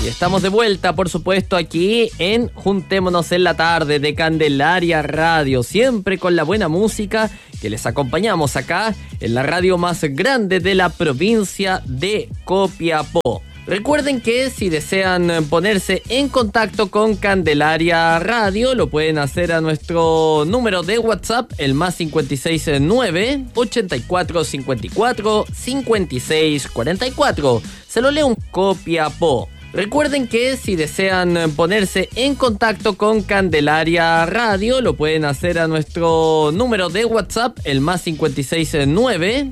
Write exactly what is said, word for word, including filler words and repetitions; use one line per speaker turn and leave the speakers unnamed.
Y estamos de vuelta, por supuesto, aquí en Juntémonos en la Tarde de Candelaria Radio, siempre con la buena música que les acompañamos acá en la radio más grande de la provincia de Copiapó. Recuerden que si desean ponerse en contacto con Candelaria Radio, lo pueden hacer a nuestro número de WhatsApp, el más cinco seis nueve, ochenta y cuatro cincuenta y cuatro, cincuenta y seis cuarenta y cuatro. Se lo leo un Copiapó. Recuerden que si desean ponerse en contacto con Candelaria Radio, lo pueden hacer a nuestro número de WhatsApp, el más cinco seis nueve,